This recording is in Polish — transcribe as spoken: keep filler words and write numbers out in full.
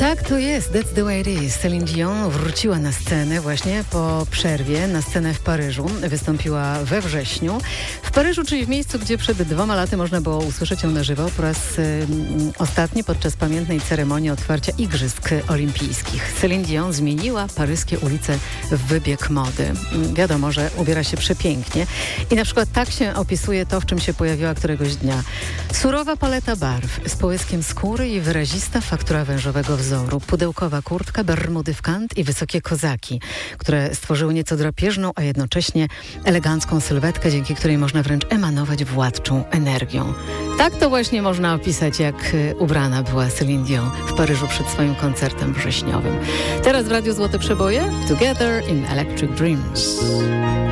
Tak to jest, that's the way it is. Celine Dion wróciła na scenę właśnie po przerwie, na scenę w Paryżu. Wystąpiła we wrześniu. W Paryżu, czyli w miejscu, gdzie przed dwoma laty można było usłyszeć ją na żywo po raz y, ostatni podczas pamiętnej ceremonii otwarcia Igrzysk Olimpijskich. Celine Dion zmieniła paryskie ulice w wybieg mody. Wiadomo, że ubiera się przepięknie i na przykład tak się opisuje to, w czym się pojawiła któregoś dnia. Surowa paleta barw z połyskiem skóry i wyrazista faktura wężowego wzoru, pudełkowa kurtka, bermudy w kant i wysokie kozaki, które stworzyły nieco drapieżną, a jednocześnie elegancką sylwetkę, dzięki której można wręcz emanować władczą energią. Tak to właśnie można opisać, jak ubrana była Celine Dion w Paryżu przed swoim koncertem wrześniowym. Teraz w Radiu Złote Przeboje Together in Electric Dreams.